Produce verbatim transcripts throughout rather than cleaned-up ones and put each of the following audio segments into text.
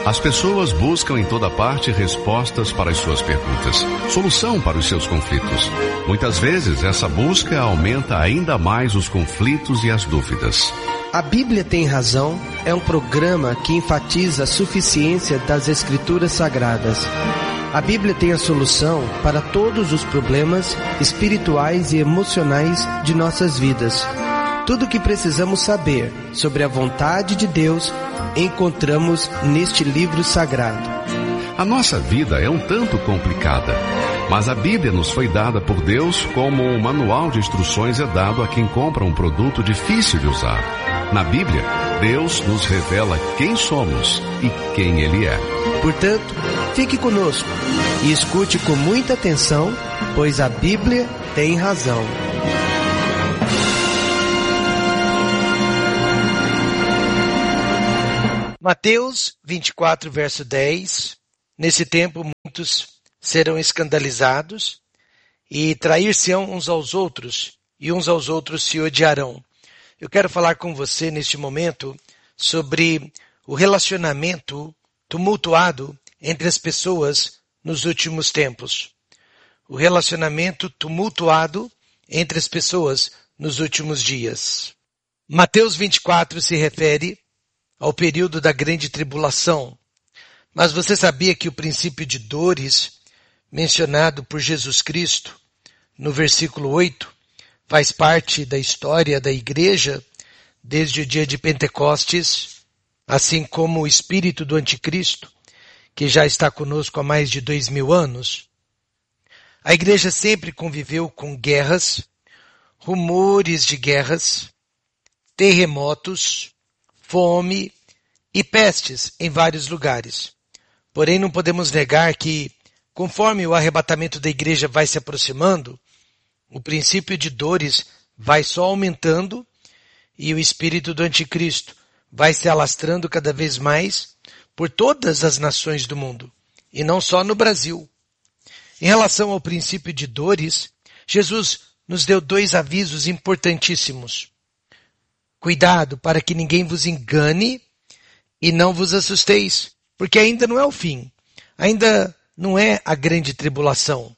As pessoas buscam em toda parte respostas para as suas perguntas, solução para os seus conflitos. Muitas vezes, essa busca aumenta ainda mais os conflitos e as dúvidas. A Bíblia Tem Razão é um programa que enfatiza a suficiência das Escrituras Sagradas. A Bíblia tem a solução para todos os problemas espirituais e emocionais de nossas vidas. Tudo o que precisamos saber sobre a vontade de Deus encontramos neste livro sagrado. A nossa vida é um tanto complicada, mas a Bíblia nos foi dada por Deus como um manual de instruções é dado a quem compra um produto difícil de usar. Na Bíblia, Deus nos revela quem somos e quem Ele é. Portanto, fique conosco e escute com muita atenção, pois a Bíblia tem razão. Mateus vinte e quatro, verso dez. Nesse tempo muitos serão escandalizados e trair-se-ão uns aos outros, e uns aos outros se odiarão. Eu quero falar com você neste momento sobre o relacionamento tumultuado entre as pessoas nos últimos tempos. O relacionamento tumultuado entre as pessoas nos últimos dias. Mateus vinte e quatro se refere ao período da grande tribulação. Mas você sabia que o princípio de dores, mencionado por Jesus Cristo, no versículo oito, faz parte da história da igreja desde o dia de Pentecostes, assim como o espírito do anticristo, que já está conosco há mais de dois mil anos? A igreja sempre conviveu com guerras, rumores de guerras, terremotos, fome e pestes em vários lugares. Porém, não podemos negar que, conforme o arrebatamento da igreja vai se aproximando, o princípio de dores vai só aumentando e o espírito do anticristo vai se alastrando cada vez mais por todas as nações do mundo, e não só no Brasil. Em relação ao princípio de dores, Jesus nos deu dois avisos importantíssimos. Cuidado para que ninguém vos engane e não vos assusteis, porque ainda não é o fim, ainda não é a grande tribulação,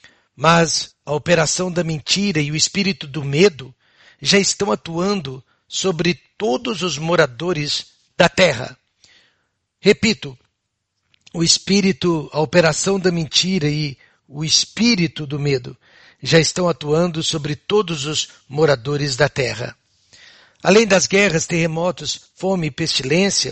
mas a operação da mentira e o espírito do medo já estão atuando sobre todos os moradores da terra. Repito, o espírito, a operação da mentira e o espírito do medo já estão atuando sobre todos os moradores da terra. Além das guerras, terremotos, fome e pestilência,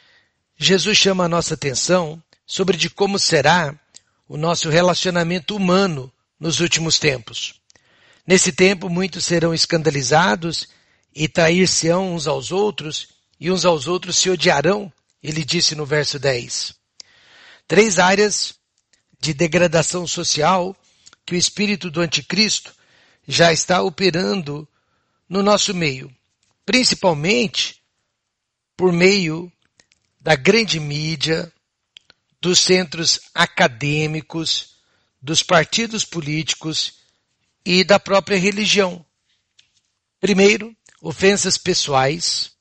Jesus chama a nossa atenção sobre de como será o nosso relacionamento humano nos últimos tempos. Nesse tempo, muitos serão escandalizados e trair-se-ão uns aos outros, e uns aos outros se odiarão, ele disse no verso dez. Três áreas de degradação social que o espírito do anticristo já está operando no nosso meio. Principalmente por meio da grande mídia, dos centros acadêmicos, dos partidos políticos e da própria religião. Primeiro, ofensas pessoais,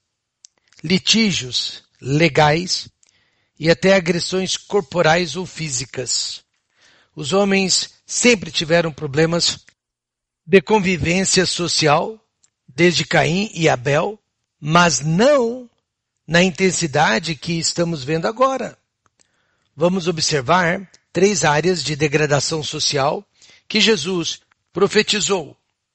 litígios legais e até agressões corporais ou físicas. Os homens sempre tiveram problemas de convivência social, desde Caim e Abel, mas não na intensidade que estamos vendo agora. Vamos observar três áreas de degradação social que Jesus profetizou.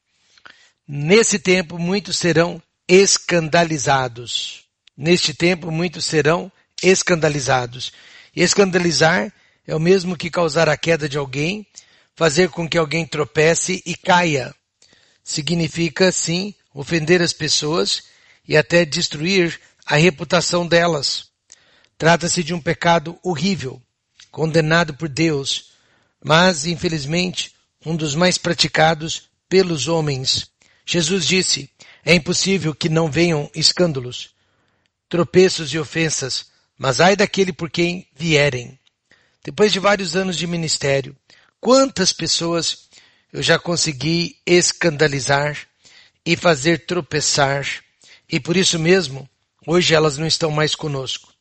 Nesse tempo, muitos serão escandalizados. Neste tempo, muitos serão escandalizados. E escandalizar é o mesmo que causar a queda de alguém, fazer com que alguém tropece e caia. Significa, sim, ofender as pessoas e até destruir a reputação delas. Trata-se de um pecado horrível, condenado por Deus, mas, infelizmente, um dos mais praticados pelos homens. Jesus disse, é impossível que não venham escândalos, tropeços e ofensas, mas ai daquele por quem vierem. Depois de vários anos de ministério, quantas pessoas eu já consegui escandalizar e fazer tropeçar, e por isso mesmo, hoje elas não estão mais conosco.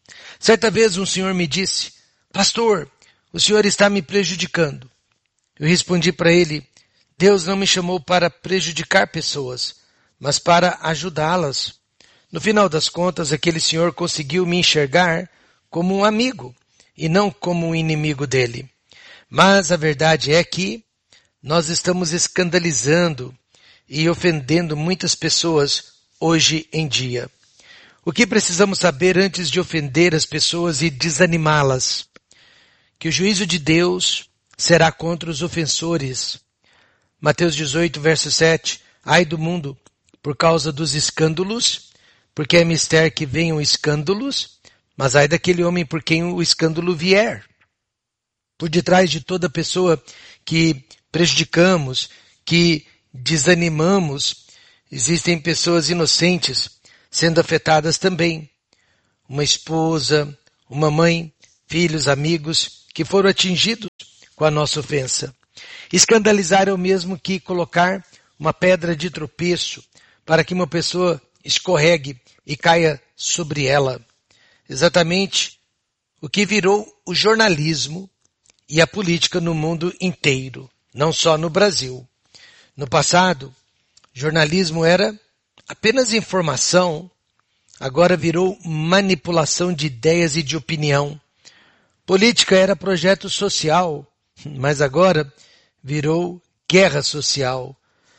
Certa vez um senhor me disse: pastor, o senhor está me prejudicando. Eu respondi para ele: Deus não me chamou para prejudicar pessoas, mas para ajudá-las. No final das contas, aquele senhor conseguiu me enxergar como um amigo e não como um inimigo dele. Mas a verdade é que nós estamos escandalizando e ofendendo muitas pessoas hoje em dia. O que precisamos saber antes de ofender as pessoas e desanimá-las? Que o juízo de Deus será contra os ofensores. Mateus dezoito, verso sete. Ai do mundo, por causa dos escândalos, porque é mister que venham escândalos, mas ai daquele homem por quem o escândalo vier. Por detrás de toda pessoa que prejudicamos, que desanimamos, existem pessoas inocentes sendo afetadas também. Uma esposa, uma mãe, filhos, amigos que foram atingidos com a nossa ofensa. Escandalizar é o mesmo que colocar uma pedra de tropeço para que uma pessoa escorregue e caia sobre ela. Exatamente o que virou o jornalismo e a política no mundo inteiro, não só no Brasil. No passado, jornalismo era apenas informação, agora virou manipulação de ideias e de opinião. Política era projeto social, mas agora virou guerra social.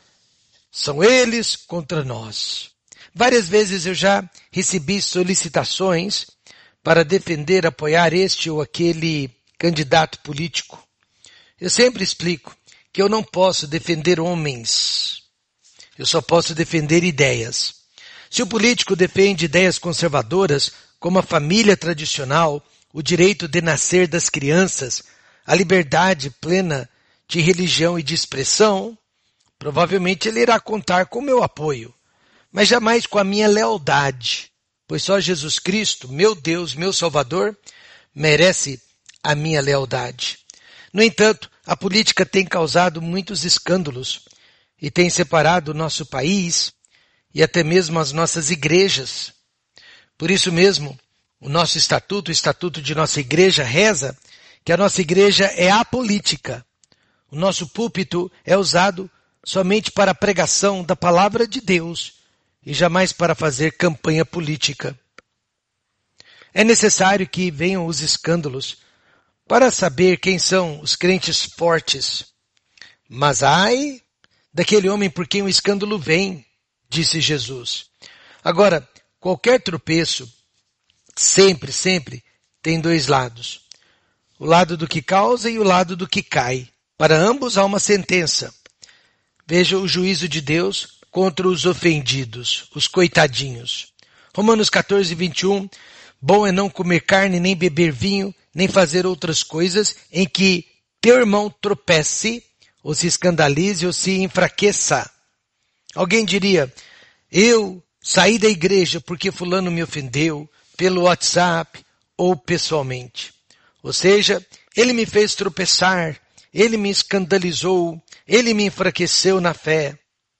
São eles contra nós. Várias vezes eu já recebi solicitações para defender, apoiar este ou aquele candidato político. Eu sempre explico que eu não posso defender homens. Eu só posso defender ideias. Se o político defende ideias conservadoras, como a família tradicional, o direito de nascer das crianças, a liberdade plena de religião e de expressão, provavelmente ele irá contar com o meu apoio, mas jamais com a minha lealdade, pois só Jesus Cristo, meu Deus, meu Salvador, merece a minha lealdade. No entanto, a política tem causado muitos escândalos e tem separado o nosso país e até mesmo as nossas igrejas. Por isso mesmo, o nosso estatuto, o estatuto de nossa igreja, reza que a nossa igreja é apolítica. O nosso púlpito é usado somente para a pregação da palavra de Deus e jamais para fazer campanha política. É necessário que venham os escândalos para saber quem são os crentes fortes. Mas ai daquele homem por quem o escândalo vem, disse Jesus. Agora, qualquer tropeço sempre, sempre tem dois lados. O lado do que causa e o lado do que cai. Para ambos há uma sentença. Veja o juízo de Deus contra os ofendidos, os coitadinhos. Romanos catorze, vinte e um. Bom é não comer carne, nem beber vinho, nem fazer outras coisas em que teu irmão tropece, ou se escandalize, ou se enfraqueça. Alguém diria, eu saí da igreja porque fulano me ofendeu, pelo WhatsApp ou pessoalmente. Ou seja, ele me fez tropeçar, ele me escandalizou, ele me enfraqueceu na fé.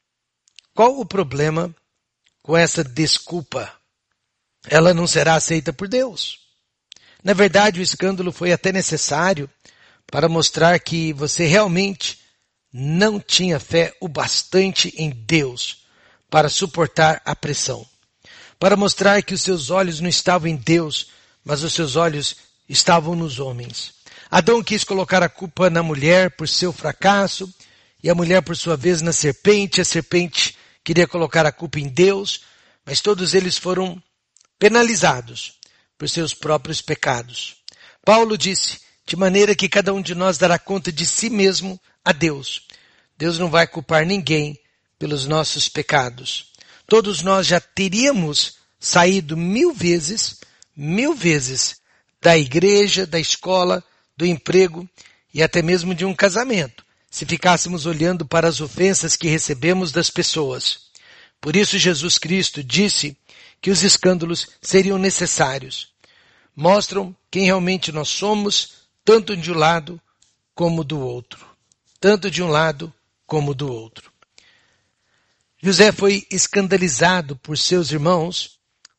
Qual o problema com essa desculpa? Ela não será aceita por Deus. Na verdade, o escândalo foi até necessário para mostrar que você realmente não tinha fé o bastante em Deus para suportar a pressão. Para mostrar que os seus olhos não estavam em Deus, mas os seus olhos estavam nos homens. Adão quis colocar a culpa na mulher por seu fracasso, e a mulher por sua vez na serpente. A serpente queria colocar a culpa em Deus, mas todos eles foram penalizados por seus próprios pecados. Paulo disse, de maneira que cada um de nós dará conta de si mesmo a Deus. Deus não vai culpar ninguém pelos nossos pecados. Todos nós já teríamos saído mil vezes, mil vezes da igreja, da escola, do emprego e até mesmo de um casamento, se ficássemos olhando para as ofensas que recebemos das pessoas. Por isso Jesus Cristo disse que os escândalos seriam necessários. Mostram quem realmente nós somos, tanto de um lado como do outro. Tanto de um lado como do outro. José foi escandalizado por seus irmãos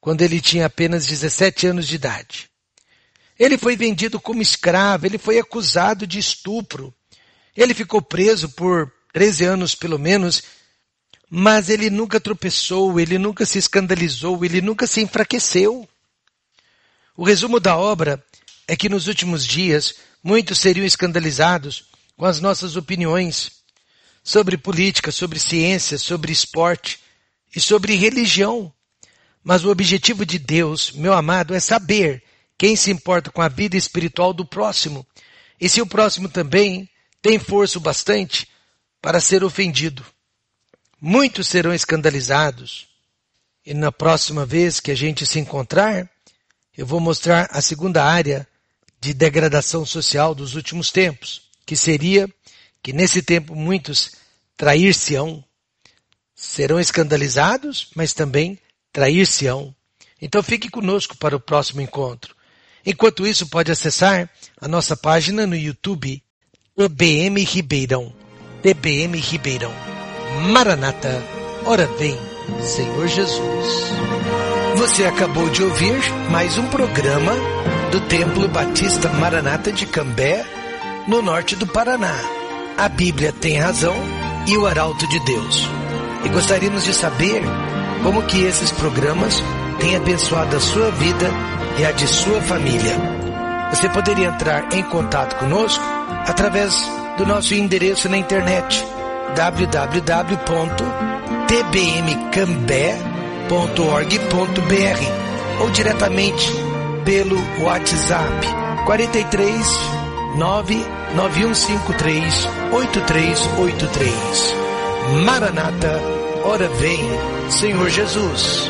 quando ele tinha apenas dezessete anos de idade. Ele foi vendido como escravo, ele foi acusado de estupro. Ele ficou preso por treze anos pelo menos, mas ele nunca tropeçou, ele nunca se escandalizou, ele nunca se enfraqueceu. O resumo da obra é que nos últimos dias muitos seriam escandalizados com as nossas opiniões sobre política, sobre ciência, sobre esporte e sobre religião. Mas o objetivo de Deus, meu amado, é saber quem se importa com a vida espiritual do próximo e se o próximo também tem força o bastante para ser ofendido. Muitos serão escandalizados e na próxima vez que a gente se encontrar, eu vou mostrar a segunda área de degradação social dos últimos tempos, que seria que nesse tempo muitos trair-se-ão, serão escandalizados, mas também trair-se-ão. Então fique conosco para o próximo encontro. Enquanto isso, pode acessar a nossa página no YouTube, T B M Ribeirão. T B M Ribeirão. Maranata, ora vem, Senhor Jesus. Você acabou de ouvir mais um programa do Templo Batista Maranata de Cambé, no norte do Paraná. A Bíblia tem razão e o Arauto de Deus. E gostaríamos de saber como que esses programas têm abençoado a sua vida e a de sua família. Você poderia entrar em contato conosco através do nosso endereço na internet, w w w ponto t b m cambé ponto org ponto b r ou diretamente pelo WhatsApp quatro três nove nove um cinco três oito três oito três. Maranata, ora vem, Senhor Jesus.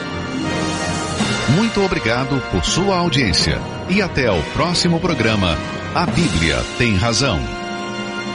Muito obrigado por sua audiência e até o próximo programa. A Bíblia tem razão.